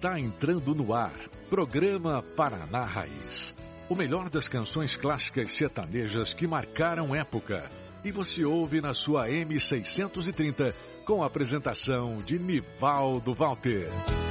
Está entrando no ar, programa Paraná Raiz. O melhor das canções clássicas sertanejas que marcaram época. E você ouve na sua M630 com a apresentação de Nivaldo Walter.